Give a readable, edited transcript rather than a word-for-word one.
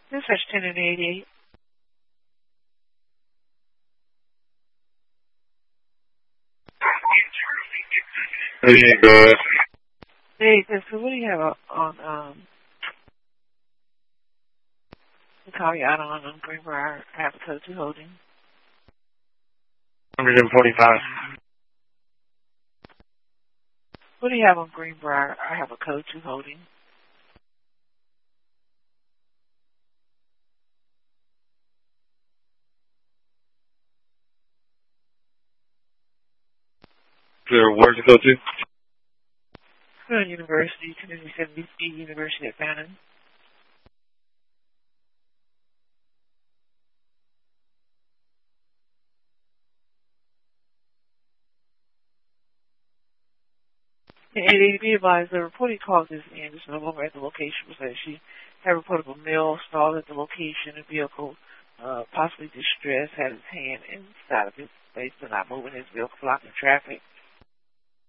Dispatch 1088. Hey, guys. Hey, so what do you have on the call you out on Greenbrier? I have a code 2 holding. 145. What do you have on Greenbrier? I have a code 2 holding. Where's it go to? Good University, Tennessee 70 University at Fannin. And be advised, the reporting call this in is no longer at the location. Was that she had reported a male stalled at the location, a vehicle possibly distressed, had his hand inside of his face, but not moving his vehicle, blocking traffic.